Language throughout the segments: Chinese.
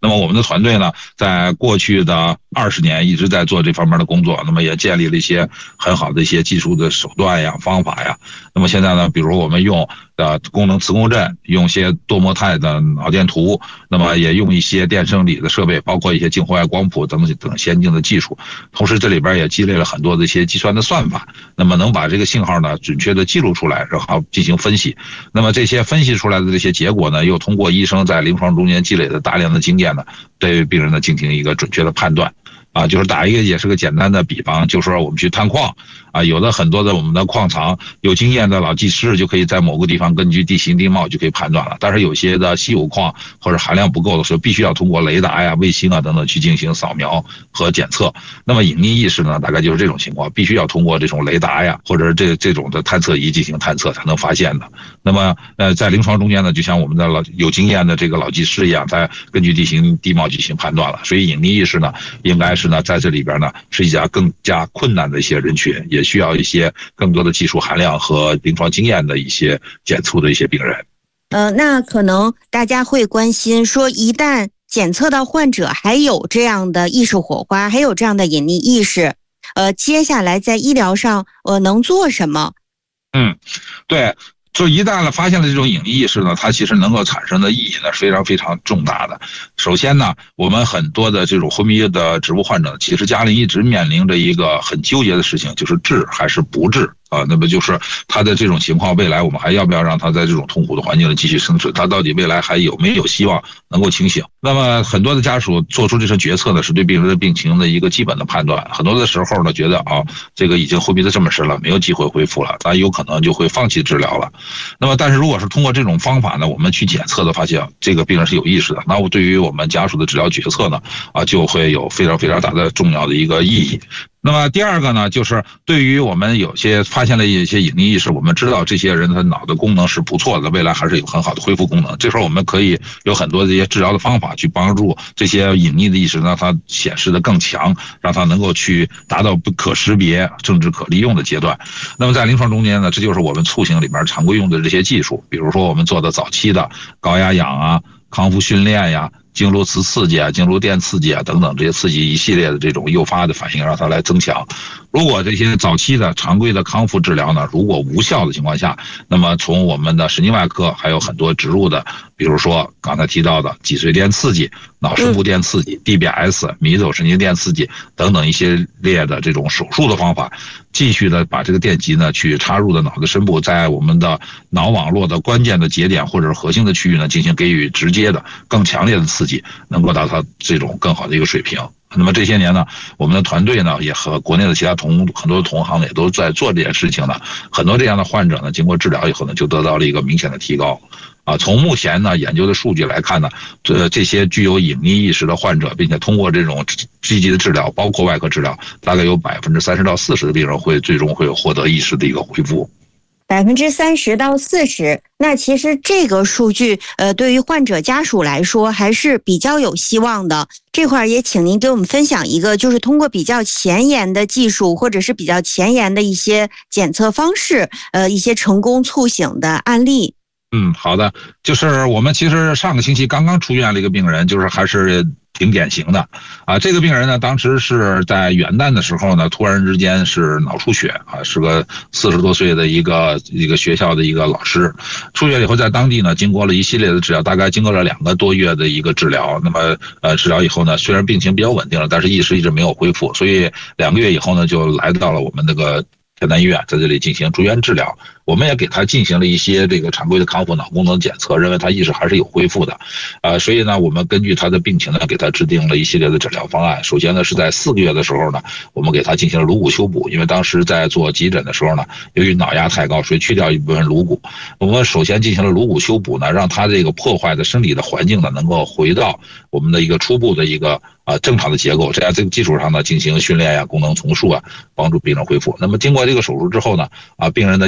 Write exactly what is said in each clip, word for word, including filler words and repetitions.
那么我们的团队呢，在过去的二十年一直在做这方面的工作，那么也建立了一些很好的一些技术的手段呀、方法呀。那么现在呢，比如我们用的功能磁共振，用一些多模态的脑电图，那么也用一些电生理的设备，包括一些近红外光谱等等先进的技术。同时这里边也积累了很多的一些计算的算法，那么能把这个信号呢准确的记录出来，然后进行分析。那么这些分析出来的这些结果呢，又通过医生在临床中间积累的大量的经验呢，对病人呢进行一个准确的判断。啊，就是打一个也是个简单的比方，就是说我们去探矿啊，有的很多的我们的矿藏有经验的老技师就可以在某个地方根据地形地貌就可以判断了，但是有些的稀有矿或者含量不够的时候，必须要通过雷达呀、卫星啊等等去进行扫描和检测。那么隐匿意识呢，大概就是这种情况，必须要通过这种雷达呀或者这这种的探测仪进行探测才能发现的。那么呃，在临床中间呢，就像我们的老有经验的这个老技师一样，在根据地形地貌进行判断了。所以隐匿意识呢，应该是呢在这里边呢是一家更加困难的一些人群，也需要一些更多的技术含量和临床经验的一些检测的一些病人。 呃，那可能大家会关心说，一旦检测到患者还有这样的意识火花，还有这样的隐匿意识，呃，接下来在医疗上呃能做什么？ 嗯，对。就一旦发现了这种隐匿意识呢，它其实能够产生的意义呢是非常非常重大的。首先呢，我们很多的这种昏迷的植物患者，其实家里一直面临着一个很纠结的事情，就是治还是不治啊。那么就是他的这种情况，未来我们还要不要让他在这种痛苦的环境里继续生存？他到底未来还有没有希望能够清醒？那么很多的家属做出这些决策呢，是对病人的病情的一个基本的判断。很多的时候呢，觉得啊，这个已经昏迷的这么深了，没有机会恢复了，咱有可能就会放弃治疗了。那么但是如果是通过这种方法呢，我们去检测的发现这个病人是有意识的，那我对于我们家属的治疗决策呢啊就会有非常非常大的重要的一个意义。那么第二个呢，就是对于我们有些发现了一些隐匿意识，我们知道这些人他脑的功能是不错的，未来还是有很好的恢复功能。这时候我们可以有很多的一些治疗的方法去帮助这些隐匿的意识让它显示的更强，让它能够去达到不可识别甚至可利用的阶段。那么在临床中间呢，这就是我们促醒里面常规用的这些技术，比如说我们做的早期的高压氧啊、康复训练呀、经颅磁刺激啊、经颅电刺激啊等等这些刺激一系列的这种诱发的反应，让它来增强。如果这些早期的常规的康复治疗呢，如果无效的情况下，那么从我们的神经外科还有很多植入的，比如说刚才提到的脊髓电刺激、脑深部电刺激、D B S、迷走神经电刺激等等一系列的这种手术的方法，继续的把这个电极呢去插入的脑的深部，在我们的脑网络的关键的节点或者是核心的区域呢，进行给予直接的更强烈的刺激，能够达到这种更好的一个水平。那么这些年呢，我们的团队呢也和国内的其他同很多同行也都在做这件事情呢。很多这样的患者呢，经过治疗以后呢，就得到了一个明显的提高。啊，从目前呢研究的数据来看呢，这这些具有隐匿意识的患者，并且通过这种积极的治疗，包括外科治疗，大概有百分之三十到四十的病人会最终会有获得意识的一个恢复。 百分之三十到四十，那其实这个数据，呃，对于患者家属来说还是比较有希望的。这块儿也请您给我们分享一个，就是通过比较前沿的技术，或者是比较前沿的一些检测方式，呃，一些成功促醒的案例。 嗯，好的，就是我们其实上个星期刚刚出院了一个病人，就是还是挺典型的啊。这个病人呢，当时是在元旦的时候呢，突然之间是脑出血啊，是个四十多岁的一个一个学校的一个老师，出院以后在当地呢，经过了一系列的治疗，大概经过了两个多月的一个治疗。那么呃，治疗以后呢，虽然病情比较稳定了，但是意识一直没有恢复，所以两个月以后呢，就来到了我们那个天南医院，在这里进行住院治疗。我们也给他进行了一些这个常规的康复脑功能检测，认为他意识还是有恢复的，呃，所以呢，我们根据他的病情呢，给他制定了一系列的诊疗方案。首先呢，是在四个月的时候呢，我们给他进行了颅骨修补，因为当时在做急诊的时候呢，由于脑压太高，所以去掉一部分颅骨。我们首先进行了颅骨修补呢，让他这个破坏的生理的环境呢，能够回到我们的一个初步的一个啊正常的结构，这样这个基础上呢，进行训练呀、功能重塑啊，帮助病人恢复。那么经过这个手术之后呢，啊，病人的意识呢就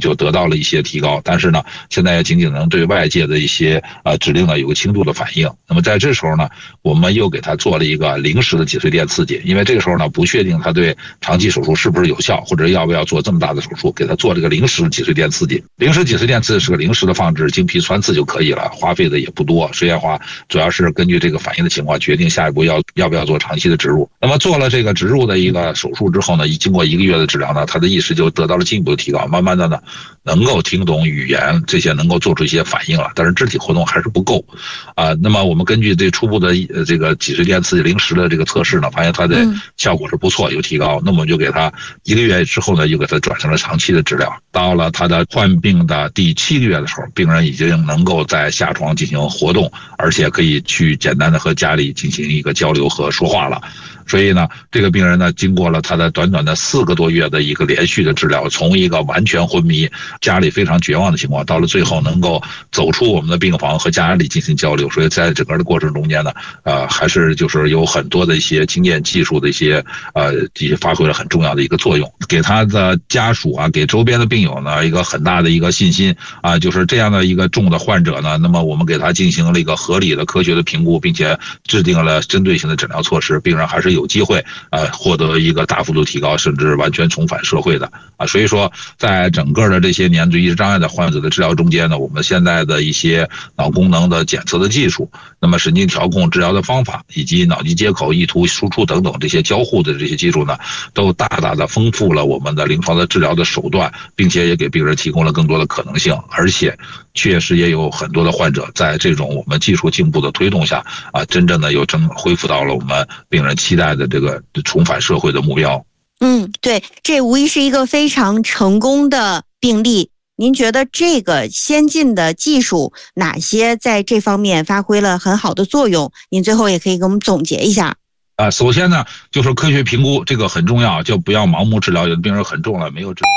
就得到了一些提高，但是呢，现在仅仅能对外界的一些呃指令呢有个轻度的反应。那么在这时候呢，我们又给他做了一个临时的脊髓电刺激，因为这个时候呢不确定他对长期手术是不是有效，或者要不要做这么大的手术，给他做这个临时脊髓电刺激。临时脊髓电刺激是个临时的放置，经皮穿刺就可以了，花费的也不多。实验化主要是根据这个反应的情况决定下一步要要不要做长期的植入。那么做了这个植入的一个手术之后呢，经过一个月的治疗呢，他的意识就得到了进一步的提高，慢慢的呢能够听懂语言，这些能够做出一些反应了，但是肢体活动还是不够啊、呃。那么我们根据这初步的呃这个脊髓电刺激临时的这个测试呢，发现它的效果是不错，有提高。那么我们就给他一个月之后呢，又给他转成了长期的治疗。到了他的患病的第七个月的时候，病人已经能够在下床进行活动，而且可以去简单的和家里进行一个交流和说话了。所以呢，这个病人呢，经过了他的短短的四个多月的一个连续的治疗，从一个完全昏迷、家里非常绝望的情况，到了最后能够走出我们的病房和家里进行交流。所以在整个的过程中间呢，呃，还是就是有很多的一些经验、技术的一些呃，这些发挥了很重要的一个作用，给他的家属啊，给周边的病友呢一个很大的一个信心啊，就是这样的一个重的患者呢，那么我们给他进行了一个合理的、科学的评估，并且制定了针对性的诊疗措施，病人还是有机会呃获得一个大幅度提高，甚至完全重返社会的啊。所以说，在整个的这些年对意识障碍的患者的治疗中间呢，我们现在的一些脑功能的检测的技术，那么神经调控治疗的方法，以及脑机接口、意图输出等等这些交互的这些技术呢，都大大的丰富了我们的临床的治疗的手段，并且也给病人提供了更多的可能性，而且确实也有很多的患者在这种我们技术进步的推动下啊，真正的又真恢复到了我们病人期待的这个重返社会的目标。 嗯，对，这无疑是一个非常成功的病例。您觉得这个先进的技术哪些在这方面发挥了很好的作用？您最后也可以给我们总结一下。 啊，首先呢，就是科学评估，这个很重要，就不要盲目治疗。有的病人很重了，没有治疗。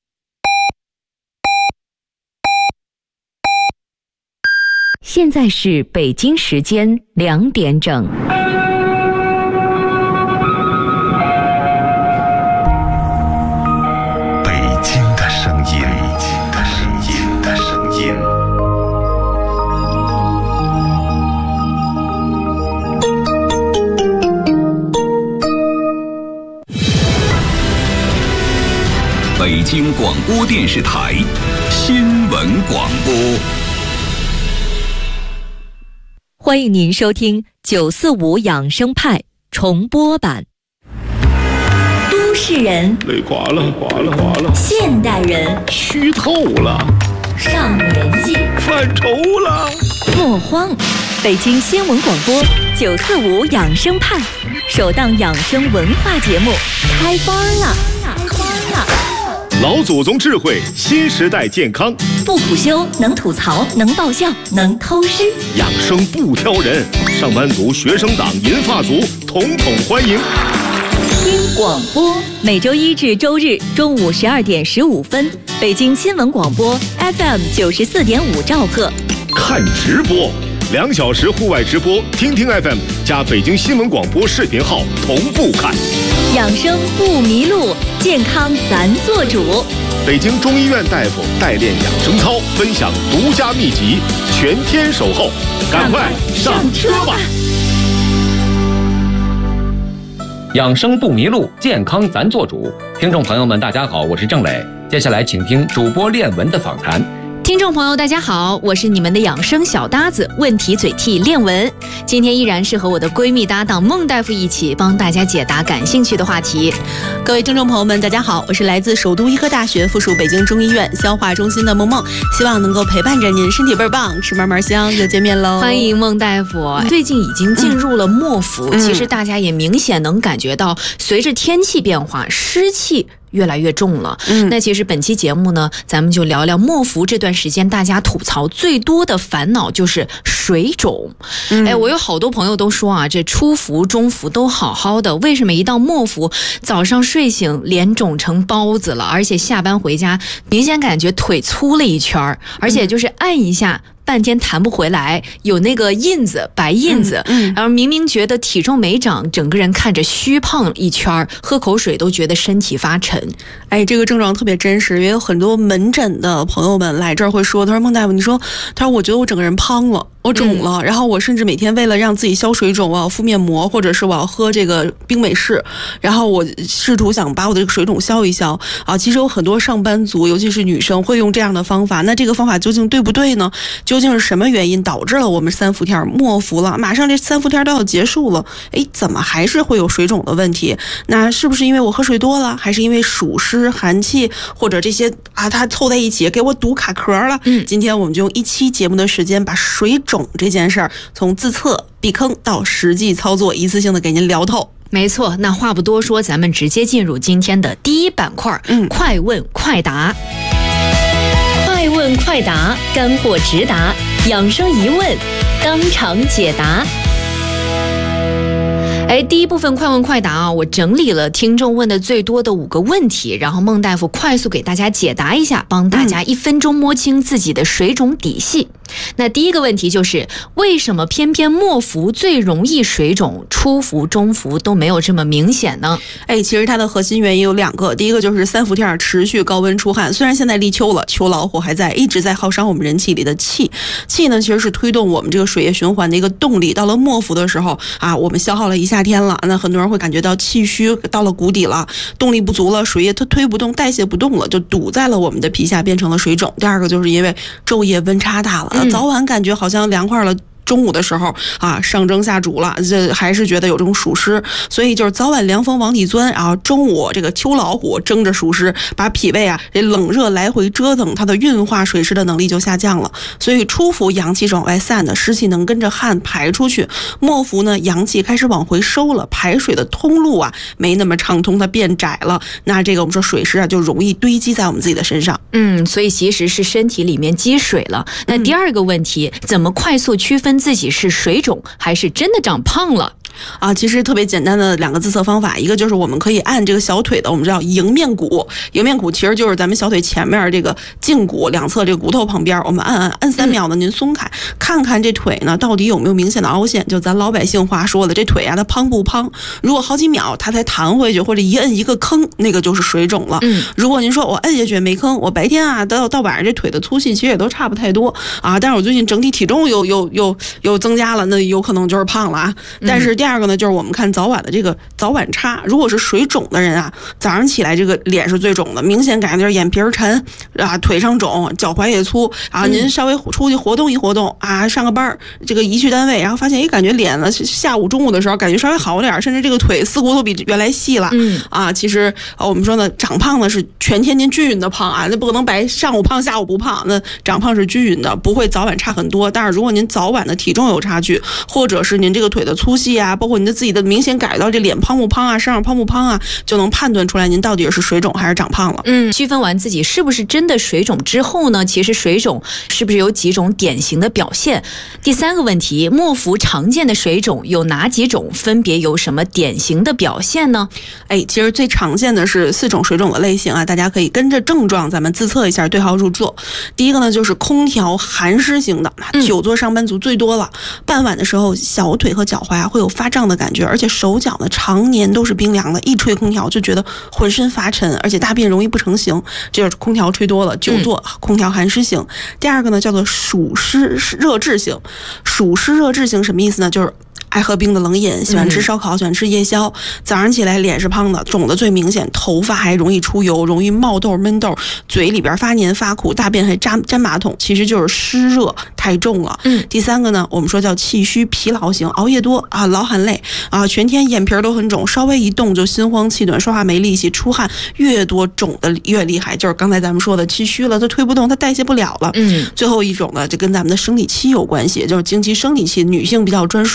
现在是北京时间两点整。 北京的声音，北京的声音的声音。北京广播电视台新闻广播。 欢迎您收听九四五养生派重播版。都市人累垮了，垮了，垮了。 现代人虚透了， 上年纪犯愁了。 莫慌，北京新闻广播九四五养生派首档养生文化节目开班了，开班了。 老祖宗智慧，新时代健康， 不苦修，能吐槽，能爆笑，能偷师， 养生不挑人，上班族、学生党、银发族统统欢迎。 听广播，每周一至周日中午十二点十五分，北京新闻广播 F M 九十四点五兆赫。 看直播，两小时户外直播，听听 F M 加北京新闻广播视频号同步看。 养生不迷路，健康咱做主。 北京中医院大夫代练养生操，分享独家秘籍，全天守候，赶快上车吧！ 养生不迷路，健康咱做主。听众朋友们，大家好，我是郑磊。接下来请听主播练文的访谈。 听众朋友大家好，我是你们的养生小搭子问题嘴替练文，今天依然是和我的闺蜜搭档孟大夫一起帮大家解答感兴趣的话题。 各位听众朋友们大家好，我是来自首都医科大学附属北京中医院消化中心的萌萌，希望能够陪伴着您，身体倍儿棒，吃嘛嘛香，又见面喽。 欢迎孟大夫。最近已经进入了末伏、嗯、其实大家也明显能感觉到随着天气变化，湿气越来越重了。嗯，那其实本期节目呢，咱们就聊聊末伏这段时间大家吐槽最多的烦恼就是水肿。嗯、哎，我有好多朋友都说啊，这初伏、中伏都好好的，为什么一到末伏，早上睡醒脸肿成包子了，而且下班回家明显感觉腿粗了一圈，而且就是按一下半天弹不回来，有那个印子白印子，嗯嗯、然后明明觉得体重没长，整个人看着虚胖一圈，喝口水都觉得身体发沉。 哎，这个症状特别真实，也有很多门诊的朋友们来这儿会说，他说孟大夫，你说，他说我觉得我整个人胖了。我肿了，然后我甚至每天为了让自己消水肿，我要敷面膜，或者是我要喝这个冰美式，然后我试图想把我的这个水肿消一消啊。其实有很多上班族，尤其是女生会用这样的方法，那这个方法究竟对不对呢？究竟是什么原因导致了我们三伏天末伏了，马上这三伏天都要结束了，哎，怎么还是会有水肿的问题？那是不是因为我喝水多了，还是因为暑湿寒气，或者这些啊它凑在一起给我堵卡壳了？嗯，今天我们就用一期节目的时间把水肿这件事儿从自测避坑到实际操作，一次性的给您聊透。 没错，那话不多说，咱们直接进入今天的第一板块，嗯，快问快答。快问快答，干货直达，养生疑问当场解答。哎，第一部分快问快答啊，我整理了听众问的最多的五个问题，然后孟大夫快速给大家解答一下，帮大家一分钟摸清自己的水肿底细。嗯、那第一个问题就是，为什么偏偏末伏最容易水肿，初伏、中伏都没有这么明显呢？ 哎，其实它的核心原因有两个，第一个就是三伏天持续高温出汗，虽然现在立秋了，秋老虎还在，一直在耗伤我们人体里的气，气呢其实是推动我们这个水液循环的一个动力。到了末伏的时候啊，我们消耗了一夏天了，那很多人会感觉到气虚到了谷底了，动力不足了，水液它推不动，代谢不动了，就堵在了我们的皮下，变成了水肿。第二个就是因为昼夜温差大了，嗯、早晚感觉好像凉快了。中午的时候啊，上蒸下煮了，这还是觉得有这种暑湿，所以就是早晚凉风往里钻，然后中午这个秋老虎蒸着暑湿，把脾胃啊这冷热来回折腾，它的运化水湿的能力就下降了。所以初伏阳气是往外散的，湿气能跟着汗排出去；末伏呢，阳气开始往回收了，排水的通路啊没那么畅通，它变窄了。那这个我们说水湿啊就容易堆积在我们自己的身上。 嗯，所以其实是身体里面积水了。那第二个问题，嗯、怎么快速区分自己是水肿还是真的长胖了？ 啊，其实特别简单的两个自测方法，一个就是我们可以按这个小腿的，我们叫迎面骨，迎面骨其实就是咱们小腿前面这个胫骨两侧这个骨头旁边，我们按按按三秒呢，您松开，看看这腿呢到底有没有明显的凹陷，就咱老百姓话说的，这腿啊它胖不胖？如果好几秒它才弹回去，或者一摁一个坑，那个就是水肿了。嗯，如果您说我摁下去没坑，我白天啊到到晚上这腿的粗细其实也都差不太多啊，但是我最近整体体重又又又又增加了，那有可能就是胖了啊。但是第二个呢，就是我们看早晚的这个早晚差，如果是水肿的人啊，早上起来这个脸是最肿的，明显感觉就是眼皮沉啊，腿上肿，脚踝也粗啊。您稍微出去活动一活动啊，上个班这个一去单位，然后发现哎，感觉脸呢下午中午的时候感觉稍微好点，甚至这个腿丝骨头比原来细了。嗯啊，其实啊我们说呢，长胖呢是全天您均匀的胖啊，那不可能白上午胖下午不胖，那长胖是均匀的，不会早晚差很多。但是如果您早晚的体重有差距，或者是您这个腿的粗细啊，包括您的自己的明显感觉到这脸胖不胖啊，身上胖不胖啊，就能判断出来您到底是水肿还是长胖了。 嗯，区分完自己是不是真的水肿之后呢，其实水肿是不是有几种典型的表现？第三个问题，末伏常见的水肿有哪几种？分别有什么典型的表现呢？ 哎，其实最常见的是四种水肿的类型啊，大家可以跟着症状咱们自测一下，对号入座。第一个呢就是空调寒湿型的，久坐上班族最多了，傍晚的时候小腿和脚踝啊会有发胀的感觉，而且手脚呢常年都是冰凉的，一吹空调就觉得浑身发沉，而且大便容易不成形，这就是空调吹多了，久坐空调寒湿型。第二个呢叫做暑湿热滞型，暑湿热滞型什么意思呢？就是爱喝冰的冷饮，喜欢吃烧烤，喜欢吃夜宵，早上起来脸是胖的，肿的最明显，头发还容易出油，容易冒痘闷痘，嘴里边发黏发苦，大便还粘粘马桶，其实就是湿热太重了。嗯，第三个呢，我们说叫气虚疲劳型，熬夜多啊，老喊累啊，全天眼皮都很肿，稍微一动就心慌气短，说话没力气，出汗越多肿的越厉害，就是刚才咱们说的气虚了，它推不动，它代谢不了了。嗯，最后一种呢，就跟咱们的生理期有关系，就是经期生理期，女性比较专属了。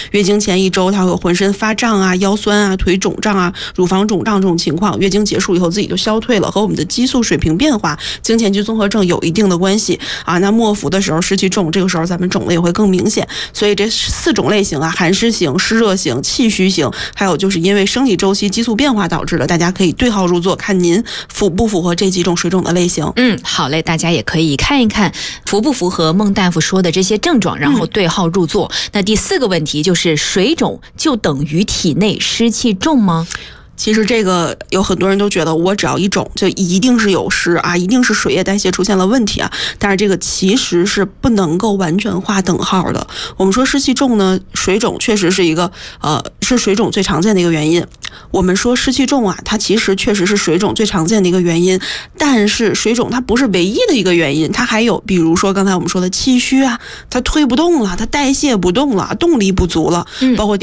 月经前一周他会有浑身发胀啊、腰酸啊、腿肿胀啊、乳房肿胀这种情况，月经结束以后自己就消退了，和我们的激素水平变化、经前期综合症有一定的关系啊。那末伏的时候湿气重，这个时候咱们肿的也会更明显。所以这四种类型啊，寒湿型、湿热型、气虚型，还有就是因为生理周期激素变化导致的，大家可以对号入座，看您符不符合这几种水肿的类型。 嗯，好嘞，大家也可以看一看符不符合孟大夫说的这些症状，然后对号入座。嗯、那第四个问题就是水肿就等于体内湿气重吗？ 其实这个有很多人都觉得我只要一肿就一定是有湿啊，一定是水液代谢出现了问题啊，但是这个其实是不能够完全划等号的。我们说湿气重呢，水肿确实是一个呃是水肿最常见的一个原因。我们说湿气重啊，它其实确实是水肿最常见的一个原因，但是水肿它不是唯一的一个原因，它还有比如说刚才我们说的气虚啊，它推不动了，它代谢不动了，动力不足了，包括